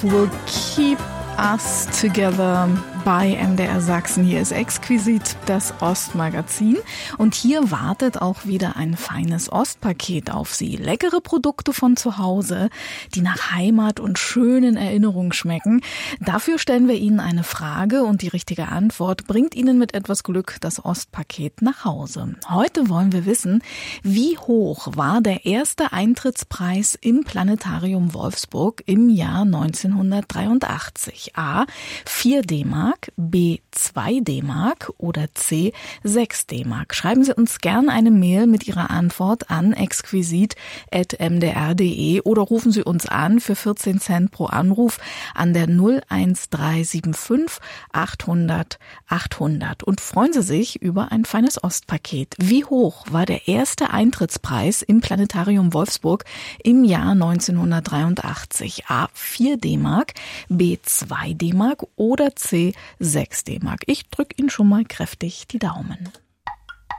Will keep us together bei MDR Sachsen. Hier ist Exquisit, das Ostmagazin. Und hier wartet auch wieder ein feines Ostpaket auf Sie. Leckere Produkte von zu Hause, die nach Heimat und schönen Erinnerungen schmecken. Dafür stellen wir Ihnen eine Frage und die richtige Antwort bringt Ihnen mit etwas Glück das Ostpaket nach Hause. Heute wollen wir wissen, wie hoch war der erste Eintrittspreis im Planetarium Wolfsburg im Jahr 1983? A. 4 D-Mark, B. 2 D-Mark oder C. 6 D-Mark. Schreiben Sie uns gern eine Mail mit Ihrer Antwort an exquisit@mdr.de oder rufen Sie uns an für 14 Cent pro Anruf an der 01375 800 800 und freuen Sie sich über ein feines Ostpaket. Wie hoch war der erste Eintrittspreis im Planetarium Wolfsburg im Jahr 1983? A. 4 D-Mark, B. 2 D-Mark oder C. 6 D-Mark. Ich drücke Ihnen schon mal kräftig die Daumen.